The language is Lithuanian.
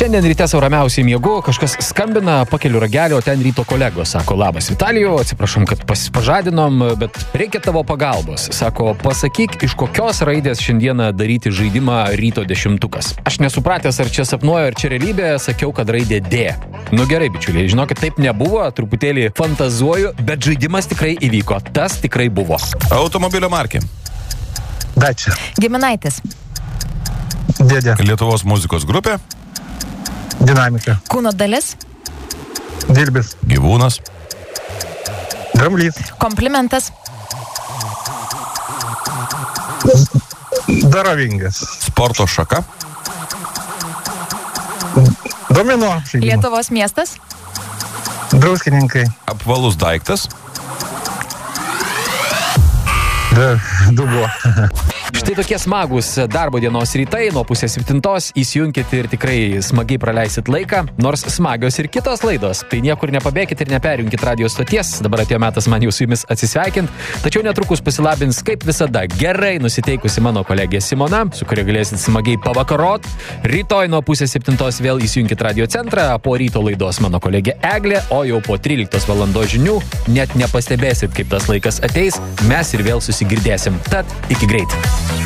Šiandien ryte sau ramiausiai miegu, kažkas skambina, pakeliu ragelio, ten ryto kolegos. Sako, labas Vitalijau, atsiprašom, kad pažadinom, bet reikia tavo pagalbos. Sako, pasakyk, iš kokios raidės šiandieną daryti žaidimą ryto dešimtukas. Aš nesupratęs, ar čia sapnuoju, ar čia realybė, sakiau, kad raidė D. Nu gerai, bičiuliai, žinokit, taip nebuvo, truputėlį fantazuoju, bet žaidimas tikrai įvyko. Tas tikrai buvo. Automobilio markė. Dacia. Giminaitis. Dėdė. Lietuvos muzikos grupė. Dinamika. Kūno dalis. Dilbis. Gyvūnas. Dramblys. Komplimentas. Dorovingas. Sporto šaka. Domino. Lietuvos miestas. Druskininkai. Apvalus daiktas. Dubuo. Štai tokie smagus darbo dienos rytai, nuo 6:30 įsijunkit ir tikrai smagiai praleisit laiką, nors smagios ir kitos laidos. Tai niekur nepabėkit ir neperjunkit radio stoties. Dabar atėjo metas man jau su jumis atsisveikint, tačiau netrukus pasilabins kaip visada gerai nusiteikusi mano kolegė Simona, su kuria galėsit smagiai pavakarot. Rytoj nuo 6:30 vėl įsijunkit radio centrą, po ryto laidos mano kolegė Eglė, o jau po 13 valandos žinių net nepastebėsit, kaip tas laikas ateis, mes ir vėl susigirdėsim. Tad iki greit.